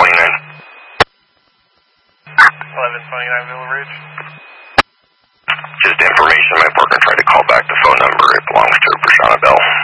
1129 Villa Ridge. Just information, my partner tried to call back the phone number. It belongs to Prashana Bell.